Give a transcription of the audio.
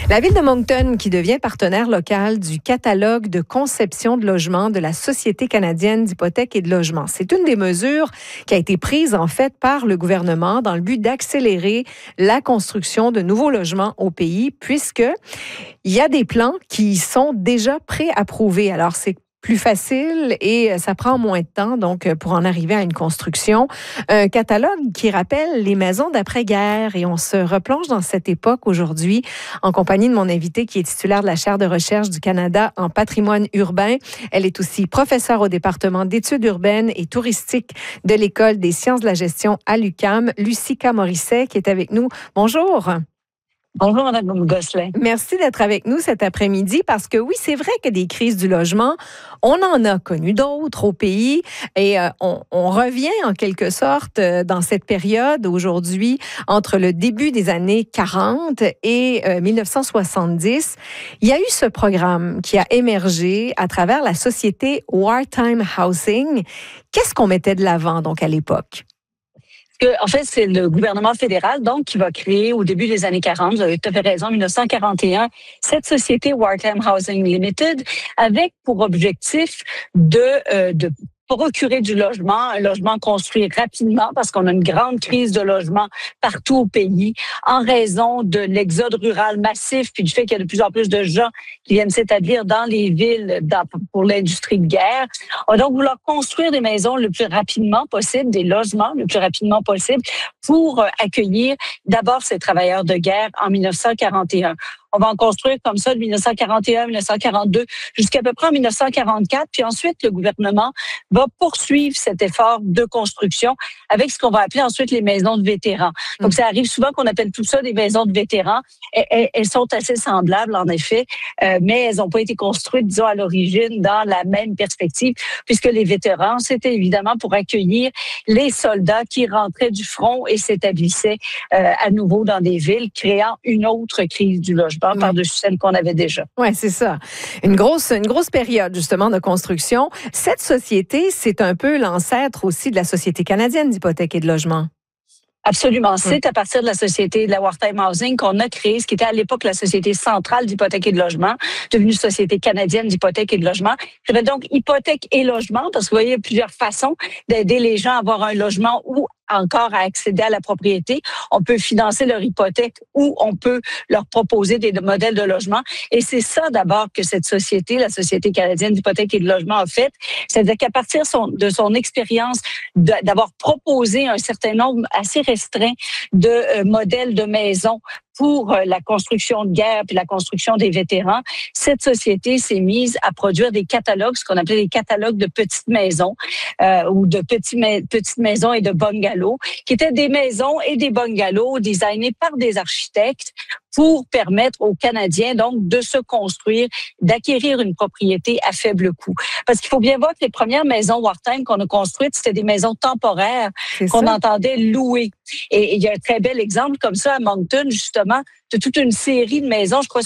La ville de Moncton qui devient partenaire local du catalogue de conception de logements de la Société canadienne d'hypothèques et de logement. C'est une des mesures qui a été prise en fait par le gouvernement dans le but d'accélérer la construction de nouveaux logements au pays puisque il y a des plans qui sont déjà pré-approuvés. Alors c'est plus facile et ça prend moins de temps donc pour en arriver à une construction. Un catalogue qui rappelle les maisons d'après-guerre et on se replonge dans cette époque aujourd'hui en compagnie de mon invitée qui est titulaire de la chaire de recherche du Canada en patrimoine urbain. Elle est aussi professeure au département d'études urbaines et touristiques de l'École des sciences de la gestion à l'UQAM, Lucica Morisset qui est avec nous. Bonjour. Bonjour, Mme Gosselin. Merci d'être avec nous cet après-midi parce que oui, c'est vrai que des crises du logement, on en a connu d'autres au pays et on revient en quelque sorte dans cette période aujourd'hui entre le début des années 40 et 1970. Il y a eu ce programme qui a émergé à travers la société Wartime Housing. Qu'est-ce qu'on mettait de l'avant donc à l'époque? En fait, c'est le gouvernement fédéral donc qui va créer au début des années 40, vous avez tout à fait raison, 1941, cette société Wartime Housing Limited avec pour objectif de procurer du logement, un logement construit rapidement parce qu'on a une grande crise de logement partout au pays en raison de l'exode rural massif puis du fait qu'il y a de plus en plus de gens qui viennent s'établir dans les villes pour l'industrie de guerre. On va donc vouloir construire des maisons le plus rapidement possible, des logements le plus rapidement possible pour accueillir d'abord ces travailleurs de guerre en 1941. On va en construire comme ça de 1941, 1942 jusqu'à peu près en 1944. Puis ensuite, le gouvernement va poursuivre cet effort de construction avec ce qu'on va appeler ensuite les maisons de vétérans. Donc, ça arrive souvent qu'on appelle tout ça des maisons de vétérans. Elles sont assez semblables, en effet, mais elles n'ont pas été construites, disons, à l'origine dans la même perspective, puisque les vétérans, c'était évidemment pour accueillir les soldats qui rentraient du front et s'établissaient à nouveau dans des villes, créant une autre crise du logement par-dessus celle qu'on avait déjà. Oui, c'est ça. Une grosse période, justement, de construction. Cette société, c'est un peu l'ancêtre aussi de la Société canadienne d'hypothèques et de logement. Absolument. C'est à partir de la société de la Wartime Housing qu'on a créé ce qui était à l'époque la Société centrale d'hypothèques et de logement, devenue Société canadienne d'hypothèques et de logement. Ça s'appelle donc hypothèque et logement parce que vous voyez, il y a plusieurs façons d'aider les gens à avoir un logement ou encore à accéder à la propriété. On peut financer leur hypothèque ou on peut leur proposer des modèles de logement. Et c'est ça d'abord que cette société, la Société canadienne d'hypothèques et de logement a fait. C'est-à-dire qu'à partir de son expérience d'avoir proposé un certain nombre assez restreint de modèles de maisons pour la construction de guerre puis la construction des vétérans, cette société s'est mise à produire des catalogues, ce qu'on appelait des catalogues de petites maisons ou de petites maisons et de bungalows, qui étaient des maisons et des bungalows designés par des architectes pour permettre aux Canadiens donc de se construire, d'acquérir une propriété à faible coût. Parce qu'il faut bien voir que les premières maisons Wartime qu'on a construites, c'était des maisons temporaires qu'on entendait louer. Et il y a un très bel exemple comme ça à Moncton, justement, de toute une série de maisons, je crois